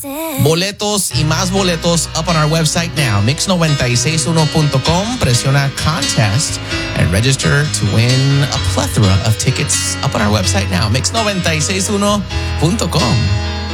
Boletos y más boletos up on our website now, mix961.com. Presiona contest and register to win a plethora of tickets up on our website now, mix961.com.